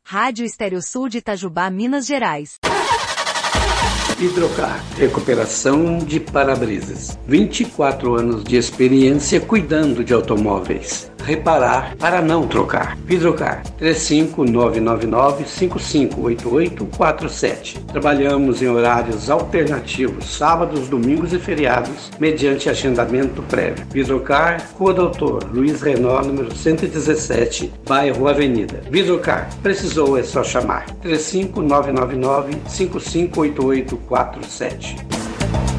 Rádio Estéreo-Sul de Itajubá, Minas Gerais. Hidrocar, recuperação de para-brisas. 24 anos de experiência cuidando de automóveis. Reparar para não trocar. Hidrocar, 35999-558847. Trabalhamos em horários alternativos, sábados, domingos e feriados, mediante agendamento prévio. Hidrocar, Rua Doutor Luiz Renault, número 117, bairro Avenida. Hidrocar, precisou é só chamar. 35999-558847.